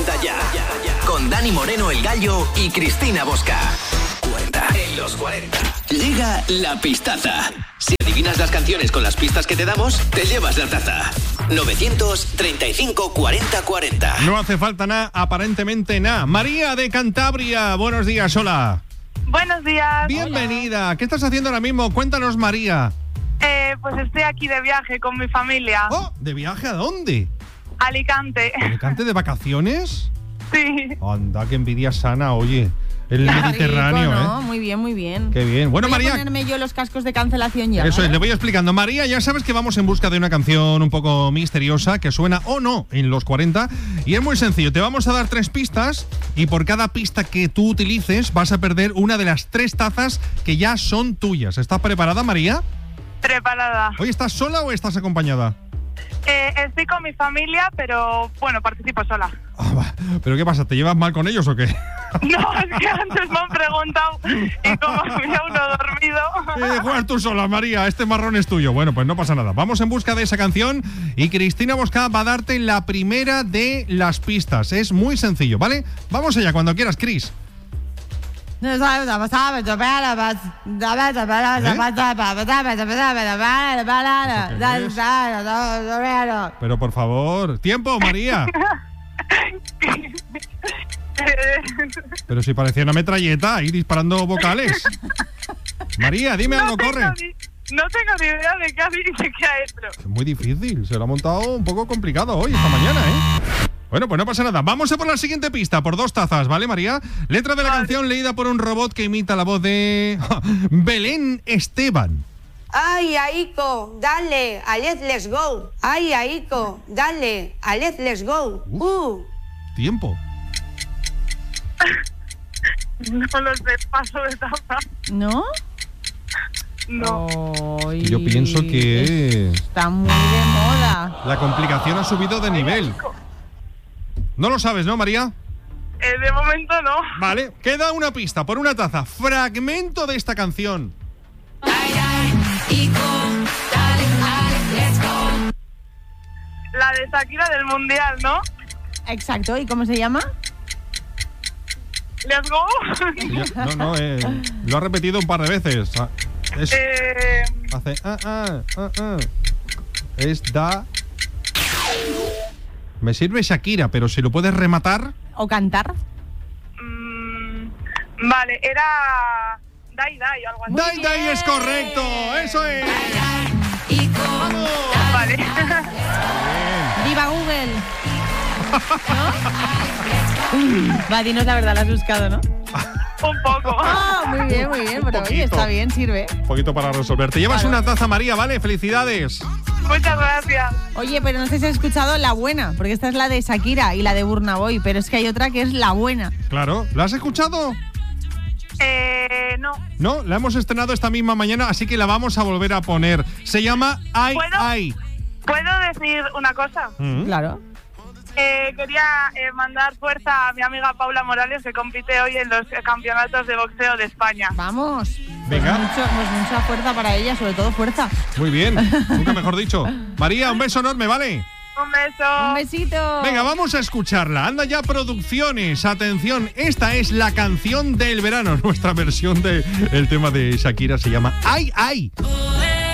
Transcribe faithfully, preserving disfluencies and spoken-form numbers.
cuarenta ya. Con Dani Moreno, el Gallo y Cristina Bosca. cuarenta en los cuarenta. Llega la pistaza. Si adivinas las canciones con las pistas que te damos, te llevas la taza. novecientos treinta y cinco cuarenta cuarenta. No hace falta nada, aparentemente nada. María de Cantabria, buenos días, hola. Buenos días. Bienvenida. Hola. ¿Qué estás haciendo ahora mismo? Cuéntanos, María. Eh, pues estoy aquí de viaje con mi familia. Oh, ¿de viaje a dónde? Alicante. ¿Alicante de vacaciones? Sí. Anda, qué envidia sana, oye. El Mediterráneo, rico, ¿no? ¿eh? Muy bien, muy bien. Qué bien. Bueno, voy María. Voy a ponerme yo los cascos de cancelación ya. Eso ¿vale? es, le voy explicando. María, ya sabes que vamos en busca de una canción un poco misteriosa que suena o no en los cuarenta. Y es muy sencillo. Te vamos a dar tres pistas y por cada pista que tú utilices vas a perder una de las tres tazas que ya son tuyas. ¿Estás preparada, María? Preparada. ¿Hoy estás sola o estás acompañada? Eh, estoy con mi familia, pero bueno, participo sola. Ah, ¿pero qué pasa? ¿Te llevas mal con ellos o qué? No, es que antes me han preguntado y como había uno dormido. Eh, juegas tú sola, María, este marrón es tuyo. Bueno, pues no pasa nada. Vamos en busca de esa canción y Cristina Bosca va a darte la primera de las pistas. Es muy sencillo, ¿vale? Vamos allá, cuando quieras, Cris. ¿Eh? Pero por favor, tiempo, María. Pero si parecía una metralleta ahí disparando vocales. María, dime no algo, tengo corre. Ni, no tengo ni idea de qué ha, de qué ha hecho. Es muy difícil, se lo ha montado un poco complicado hoy, esta mañana, ¿eh? Bueno, pues no pasa nada. Vamos a por la siguiente pista, por dos tazas, ¿vale, María? Letra de la vale. canción leída por un robot que imita la voz de Belén Esteban. Ay, Aiko, dale, a let's, let's go. Ay, Aiko, dale, a let's, let's go. Uf, uh. Tiempo. No lo sé, paso de taza. ¿No? No. Oh, Yo pienso que está muy de moda. La complicación ha subido de nivel. No lo sabes, ¿no, María? Eh, de momento no. Vale, queda una pista por una taza. Fragmento de esta canción. La de Shakira del Mundial, ¿no? Exacto, ¿y cómo se llama? Let's go. No, no, eh, lo ha repetido un par de veces. Es, eh... Hace ah, ah, ah, ah. Es da. Me sirve Shakira, pero si lo puedes rematar. ¿O cantar? Mm, vale, era Dai Dai o algo así. Dai Dai es correcto, eso es. ¡Vamos! Vale. ¡Viva Google! ¿No? Va, dinos la verdad, la has buscado, ¿no? Un poco. Ah, muy bien, muy bien, pero oye, está bien, sirve. Un poquito para resolver. Te llevas claro. una taza, María, ¿vale? ¡Felicidades! Muchas gracias. Oye, pero no sé si has escuchado la buena, porque esta es la de Shakira y la de Burna Boy, pero es que hay otra que es la buena. Claro, ¿la has escuchado? Eh, no. No, la hemos estrenado esta misma mañana, así que la vamos a volver a poner. Se llama Ay ¿Puedo, Ay. ¿Puedo decir una cosa? Mm. Claro. Eh, quería eh, mandar fuerza a mi amiga Paula Morales, que compite hoy en los campeonatos de boxeo de España. Vamos. Venga. Pues, mucho, pues mucha fuerza para ella, sobre todo fuerza. Muy bien, nunca mejor dicho. María, un beso enorme, ¿vale? Un beso. Un besito. Venga, vamos a escucharla. Anda ya, producciones. Atención, esta es la canción del verano. Nuestra versión del tema de Shakira se llama Ay Ay.